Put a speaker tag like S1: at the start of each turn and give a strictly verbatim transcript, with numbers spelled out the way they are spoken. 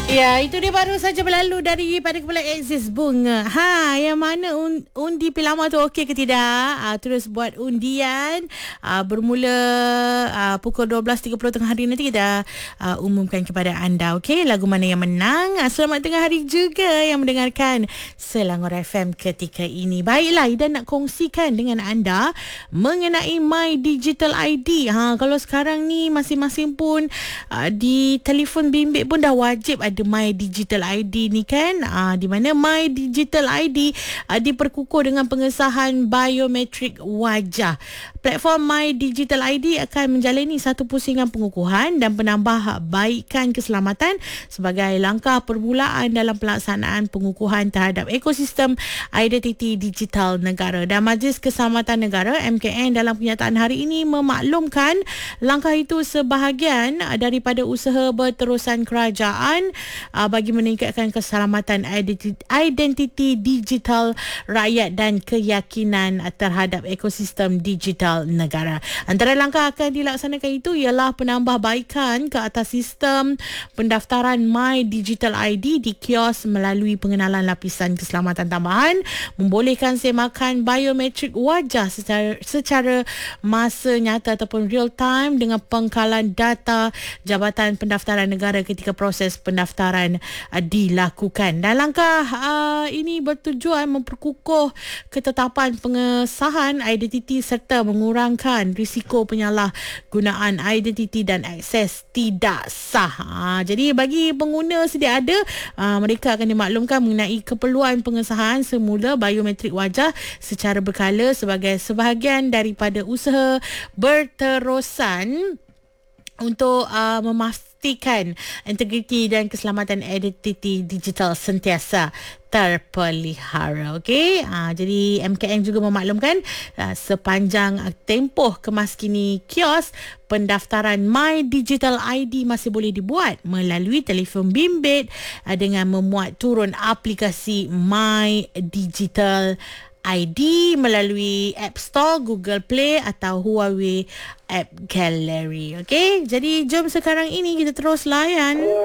S1: Ya, itu dia baru saja berlalu daripada Kepala Axis Bunga. Ha, yang mana un, undi pilama tu okey ke tidak? Uh, terus buat undian. Uh, bermula uh, pukul dua belas tiga puluh tengah hari nanti kita uh, umumkan kepada anda. Okey, lagu mana yang menang? Uh, selamat tengah hari juga yang mendengarkan Selangor F M ketika ini. Baiklah, Ida nak kongsikan dengan anda mengenai My Digital I D. Ha, kalau sekarang ni masing-masing pun uh, di telefon bimbit pun dah wajib ada My Digital I D ni kan, uh, di mana My Digital I D uh, diperkukuh dengan pengesahan biometrik wajah. Platform My Digital I D akan menjalani satu pusingan pengukuhan dan penambahbaikan keselamatan sebagai langkah permulaan dalam pelaksanaan pengukuhan terhadap ekosistem identiti digital negara. Dan Majlis Keselamatan Negara M K N dalam kenyataan hari ini memaklumkan langkah itu sebahagian daripada usaha berterusan kerajaan uh, bagi meningkatkan keselamatan identiti, identiti digital rakyat dan keyakinan terhadap ekosistem digital negara. Antara langkah akan dilaksanakan itu ialah penambahbaikan ke atas sistem pendaftaran My Digital I D di kios melalui pengenalan lapisan keselamatan tambahan, membolehkan semakan biometrik wajah secara, secara masa nyata ataupun real time dengan pengkalan data Jabatan Pendaftaran Negara ketika proses pendaftaran uh, dilakukan. Dan langkah uh, ini bertujuan memperkukuh ketetapan pengesahan identiti serta mengurangkan risiko penyalahgunaan identiti dan akses tidak sah. Ha, jadi bagi pengguna sedia ada, uh, mereka akan dimaklumkan mengenai keperluan pengesahan semula biometrik wajah secara berkala sebagai sebahagian daripada usaha berterusan untuk uh, memastikan integriti dan keselamatan identiti digital sentiasa terpelihara. Okey, uh, jadi M K N juga memaklumkan uh, sepanjang uh, tempoh kemaskini kios pendaftaran My Digital I D masih boleh dibuat melalui telefon bimbit uh, dengan memuat turun aplikasi My Digital I D melalui App Store, Google Play atau Huawei App Gallery. Okey, jadi jom sekarang ini kita terus layan.